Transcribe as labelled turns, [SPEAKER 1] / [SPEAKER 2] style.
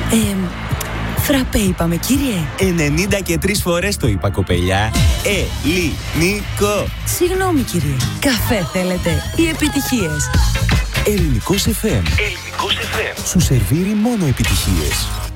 [SPEAKER 1] Φραπέ είπαμε, κύριε.
[SPEAKER 2] 93 φορές το είπα, κοπελιά. Ελληνικό.
[SPEAKER 1] Συγγνώμη, κύριε. Καφέ θέλετε ή επιτυχίες?
[SPEAKER 2] Ελληνικός FM. Σου σερβίρει μόνο επιτυχίες.